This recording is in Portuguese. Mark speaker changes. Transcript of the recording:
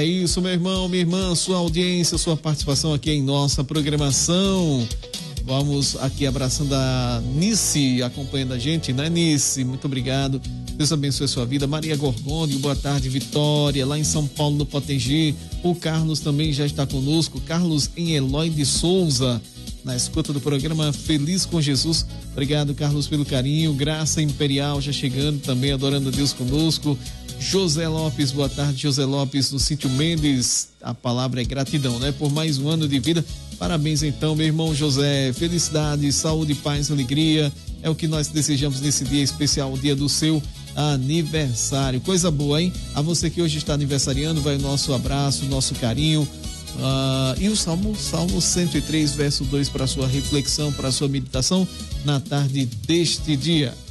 Speaker 1: É isso, meu irmão, minha irmã, sua audiência, sua participação aqui em nossa programação. Vamos aqui abraçando a Nice, acompanhando a gente, né, Nice? Muito obrigado. Deus abençoe a sua vida. Maria Gorgônio, boa tarde. Vitória, lá em São Paulo, no Potengi. O Carlos também já está conosco. Carlos em Eloy de Souza, na escuta do programa Feliz com Jesus. Obrigado, Carlos, pelo carinho. Graça Imperial já chegando também, adorando a Deus conosco. José Lopes, boa tarde, José Lopes, no Sítio Mendes. A palavra é gratidão, né? Por mais um ano de vida. Parabéns então, meu irmão José. Felicidade, saúde, paz, alegria. É o que nós desejamos nesse dia especial, o dia do seu aniversário. Coisa boa, hein? A você que hoje está aniversariando, vai o nosso abraço, nosso carinho. E o Salmo 103, verso 2, para sua reflexão, para sua meditação na tarde deste dia.